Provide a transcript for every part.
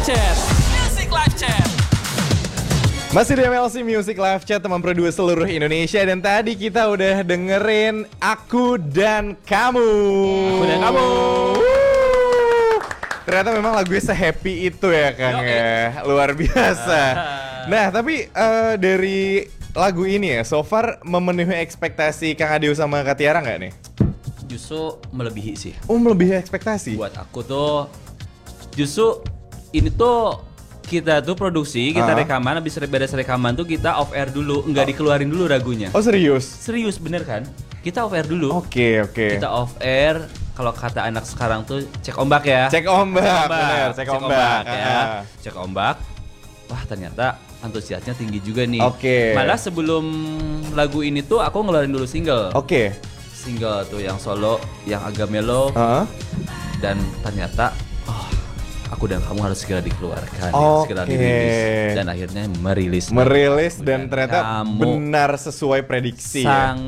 Chat. Music Live Chat. Masih di MLC Music Live Chat, teman produser seluruh Indonesia. Dan tadi kita udah dengerin Aku dan Kamu. Aku dan Kamu. Ternyata memang lagunya se-happy itu ya Kang ya. Luar biasa. Nah tapi dari lagu ini ya, so far memenuhi ekspektasi Kang Adeo sama Kak Tiara nggak nih? Justru melebihi sih. Oh, melebihi ekspektasi? Buat aku tuh, justru ini tuh kita tuh produksi, kita rekaman, habis beres rekaman tuh kita off air dulu, nggak dikeluarin dulu lagunya. Oh serius? Serius bener kan? Kita off air dulu. Oke. Kita off air, kalau kata anak sekarang tuh cek ombak ya. Cek ombak, bener, cek ombak ya. Cek ombak. Wah ternyata antusiasnya tinggi juga nih. Oke. Malah sebelum lagu ini tuh aku ngeluarin dulu single. Oke. Single tuh yang solo, yang agak mellow. Dan ternyata Aku dan Kamu harus segera dikeluarkan, segera dirilis. Dan akhirnya merilis dan ternyata benar sesuai prediksi.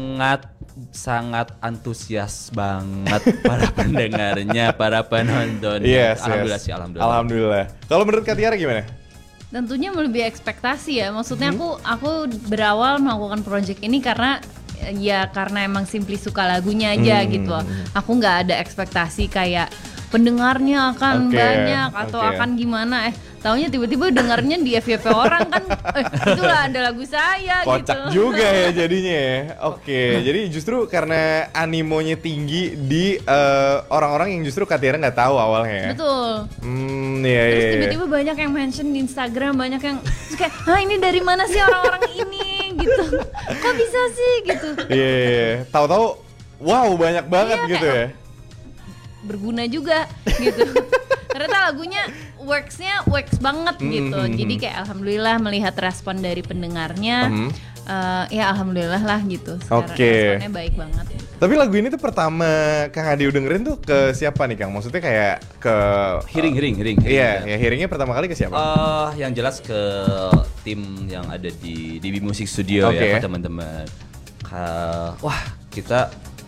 Sangat antusias banget para pendengarnya, para penontonnya. Alhamdulillah sih, alhamdulillah. Kalau menurut Kak Tiara gimana? Tentunya melebihi ekspektasi ya. Maksudnya aku berawal melakukan project ini karena emang simply suka lagunya aja gitu. Aku nggak ada ekspektasi kayak pendengarnya akan banyak atau akan gimana. Taunya tiba-tiba dengarnya di FYP orang kan. Itulah ada lagu saya. Kocak gitu. juga ya jadinya ya. Jadi justru karena animonya tinggi di orang-orang yang justru Kak Tiara nggak tahu awalnya. Betul. Terus tiba-tiba banyak yang mention di Instagram, banyak yang kayak, ini dari mana sih orang-orang ini gitu. Kok bisa sih gitu. Tahu-tahu wow banyak banget gitu ya. Berguna juga gitu. Ternyata lagunya works banget gitu. Jadi kayak alhamdulillah melihat respon dari pendengarnya. Ya alhamdulillah lah gitu. Responnya baik banget. Tapi lagu ini tuh pertama Kang Adeo dengerin tuh ke siapa nih Kang? Maksudnya kayak ke Hearing. Iya, ya hearingnya pertama kali ke siapa? Yang jelas ke tim yang ada di DB Music Studio ya, teman-teman. Wah, kita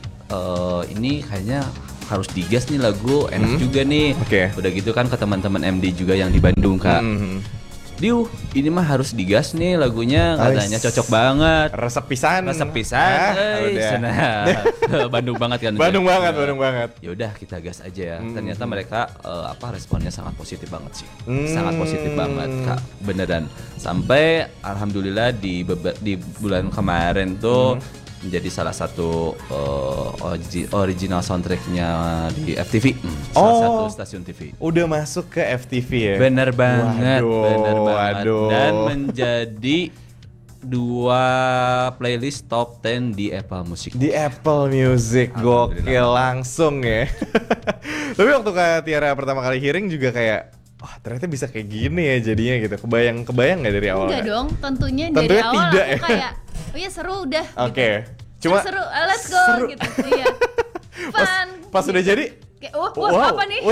ini kayaknya harus digas nih lagu, enak juga nih. Udah gitu kan ke teman-teman MD juga yang di Bandung Kak. Diu, ini mah harus digas nih lagunya, katanya cocok banget. Resep pisan. Bandung banget kan. Bandung banget. Ya udah kita gas aja ya. Ternyata mereka responnya sangat positif banget sih. Sangat positif banget Kak, beneran. Sampai alhamdulillah di bulan kemarin tuh menjadi salah satu original soundtracknya di FTV, salah satu stasiun TV. Udah masuk ke FTV ya? Bener banget. Dan menjadi 2 playlist top 10 di Apple Music. Di Apple Music, gokil langsung ya. Tapi waktu Kak Tiara pertama kali hearing juga kayak, ternyata bisa kayak gini ya jadinya gitu. Kebayang nggak dari awal? Enggak dong, tentunya dari awal tidak, aku kayak seru udah. Cuma seru, let's go gitu. Iya. Fun. Pas udah jadi, wow. Apa nih?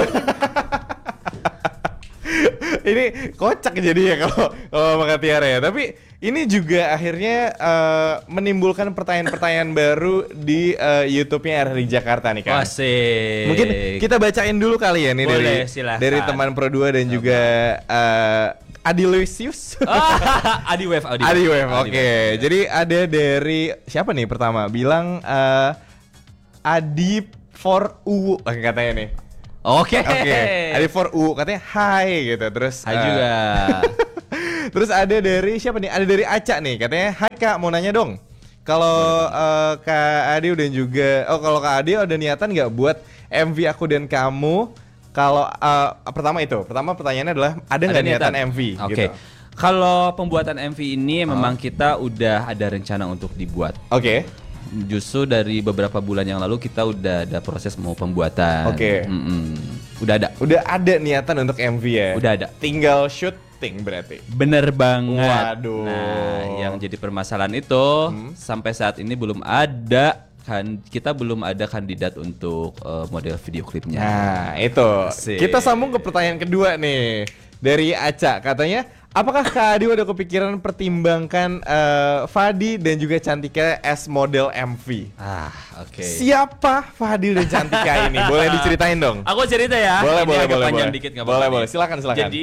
Ini kocak jadinya kalau sama Kak Tiara ya. Tapi ini juga akhirnya menimbulkan pertanyaan-pertanyaan baru di YouTube-nya RRI Jakarta nih Kak. Mungkin kita bacain dulu kali ya nih. Boleh, dari teman Pro 2 dan juga Adi Lucius. Adi Wave. Oke. Jadi ada dari siapa nih pertama? Bilang Adi for U katanya nih. Oke. Adi for U katanya hai gitu. Terus hai juga. Terus ada dari siapa nih? Ada dari Aca nih katanya, "Hai Kak, mau nanya dong. Kalau Kak Adi dan juga kalau Kak Adi ada niatan nggak buat MV Aku dan Kamu?" Kalau pertama pertanyaannya adalah ada nggak niatan MV? Gitu. Kalau pembuatan MV ini memang kita udah ada rencana untuk dibuat. Justru dari beberapa bulan yang lalu kita udah ada proses mau pembuatan. Udah ada niatan untuk MV ya. Udah ada. Tinggal syuting berarti. Bener banget. Waduh. Nah, yang jadi permasalahan itu sampai saat ini belum ada. Kita belum ada kandidat untuk model video klipnya. Nah itu kita sambung ke pertanyaan kedua nih dari Aca. Katanya, apakah Kak Adi udah kepikiran pertimbangkan Fadi dan juga Cantika as model MV? Siapa Fadi dan Cantika ini? Boleh diceritain dong? Aku cerita ya. Boleh. Dikit, Boleh. Silakan. Jadi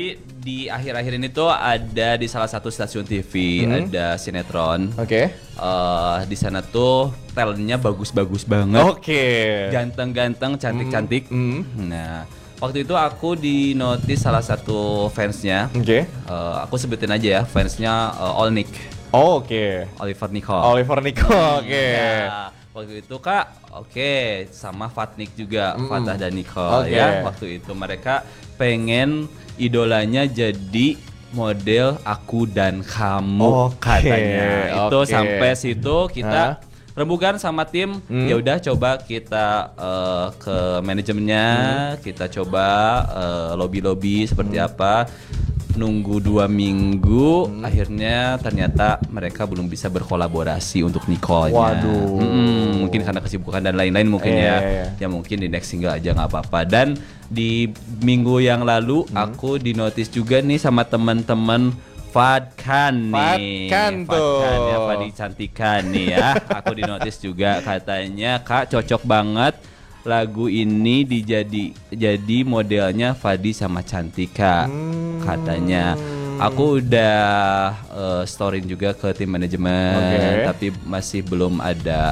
di akhir-akhir ini tuh ada di salah satu stasiun TV, ada sinetron. Oke. Di sana tuh talentnya bagus-bagus banget. Oke. Ganteng-ganteng, cantik-cantik. Nah, waktu itu aku di notice salah satu fansnya. Oke. Aku sebutin aja ya, fansnya Olnik. Oh, oke. Oliver Nicole. Oliver Nicole, oke. Ya, waktu itu Kak, sama Fatnik juga, Fatah dan Nicole Oke. ya. Waktu itu mereka pengen idolanya jadi model Aku dan Kamu Oke, katanya. Itu oke. sampai situ kita rembukan sama tim. Ya udah coba kita ke manajemennya, kita coba lobby-lobby seperti apa. Nunggu 2 minggu, akhirnya ternyata mereka belum bisa berkolaborasi untuk Nicole-nya. Waduh. Mungkin karena kesibukan dan lain-lain mungkin Iya. ya mungkin di next single aja nggak apa-apa. Dan di minggu yang lalu aku di notice juga nih sama teman-teman Fadkan nih. Fadkan tuh. Fadkan ya, Fadi Cantikan nih ya. Aku di notice juga katanya Kak cocok banget lagu ini jadi modelnya Fadi sama Cantika katanya. Aku udah storyin juga ke tim manajemen, tapi masih belum ada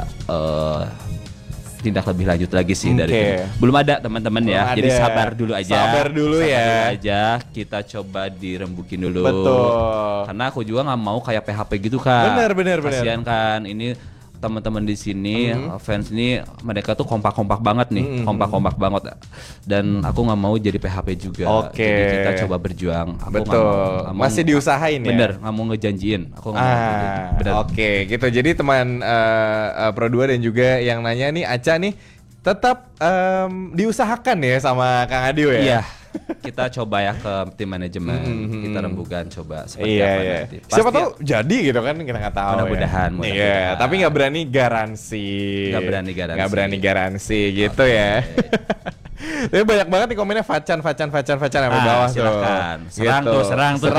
tindak lebih lanjut lagi sih dari tim. Belum ada teman-teman ya. Jadi sabar dulu aja. Sabar dulu ya. Kita coba dirembukin dulu. Betul. Karena aku juga nggak mau kayak PHP gitu Kak. Bener. Kasian kan ini teman-teman di sini fans ini mereka tuh kompak-kompak banget nih, kompak-kompak banget. Dan aku nggak mau jadi PHP juga. Oke. Jadi kita coba berjuang. Aku Betul. nggak mau, Masih diusahain ya. Bener, nggak mau ngejanjiin. Aku nggak mau ngejanjiin. Bener. Oke, gitu. Jadi teman Pro 2 dan juga yang nanya nih Aca nih tetap diusahakan ya sama Kang Adio ya. Iya. Kita coba ya ke tim manajemen, kita rembukan coba seperti apa nanti. Siapa tahu jadi gitu kan, kita nggak tahu. Mudah-mudahan. Iya, tapi nggak berani garansi. Nggak berani garansi gitu ya. Tapi banyak banget nih komennya Facan sampai bawah silakan. tuh. Serang Gitu. tuh.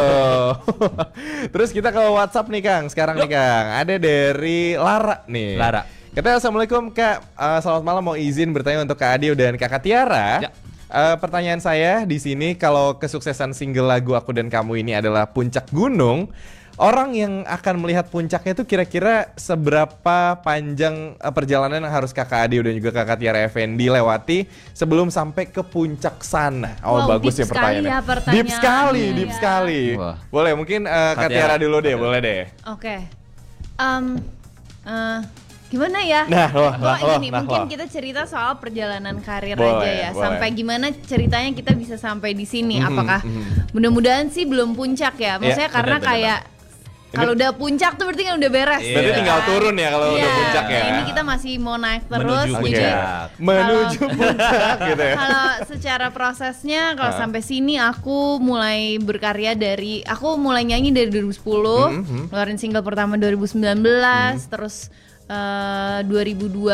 Terus kita ke WhatsApp nih Kang. Sekarang nih Kang, ada dari Lara nih. Lara. Katanya assalamualaikum Kak. Selamat malam, mau izin bertanya untuk Kak Adio dan Kakak Tiara. Ya. Pertanyaan saya di sini, kalau kesuksesan single lagu Aku dan Kamu ini adalah puncak gunung, orang yang akan melihat puncaknya itu kira-kira seberapa panjang perjalanan yang harus Kakak Adio dan juga Kakak Tiara Effendi lewati sebelum sampai ke puncak sana? Oh, wow, bagus ya pertanyaannya. Deep Deep sekali. Wah. Boleh, mungkin Kak Tiara dulu deh, boleh deh. Oke. Gimana ya? Mungkin kita cerita soal perjalanan karir aja ya. Boleh. Sampai gimana ceritanya kita bisa sampai di sini? Apakah mudah-mudahan sih belum puncak ya? Maksudnya karena bener. kayak kalau udah puncak tuh berarti kan udah beres. Berarti tinggal turun ya kalau udah puncak ya. Ini kita masih mau naik terus. Menuju Jadi menuju puncak gitu ya. kalau secara prosesnya kalau sampai sini aku mulai berkarya aku mulai nyanyi dari 2010, ngeluarin single pertama 2019, terus 2022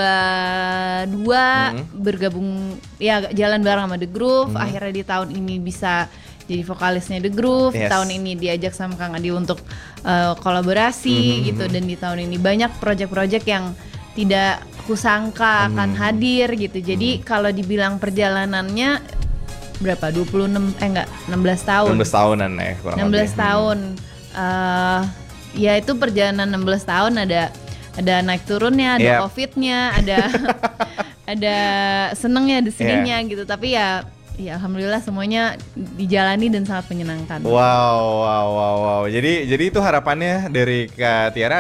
bergabung ya jalan bareng sama The Groove. Akhirnya di tahun ini bisa jadi vokalisnya The Groove. Tahun ini diajak sama Kang Adi untuk kolaborasi gitu, dan di tahun ini banyak project-project yang tidak kusangka akan hadir gitu. Jadi kalau dibilang perjalanannya berapa? 16 tahun. 16 tahunan ya kurang 16 lebih. tahun. Ya itu perjalanan 16 tahun ada naik turunnya, ada covidnya, ada senengnya, ada sedihnya gitu. Tapi ya alhamdulillah semuanya dijalani dan sangat menyenangkan. Wow. Jadi itu harapannya dari Kak Tiara